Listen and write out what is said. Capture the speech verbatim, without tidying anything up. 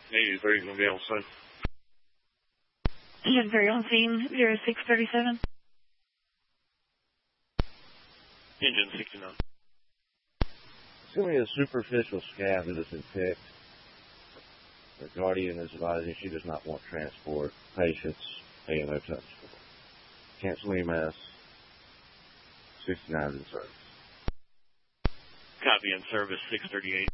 Navy three is going to be on scene. Engine three on scene, zero six thirty-seven. Engine sixty-nine. Assuming a superficial scab that is infect, the Guardian is advising she does not want transport. Patients, A N O touch. Cancel E M S. sixty-nine in service. Copy in service, six thirty-eight.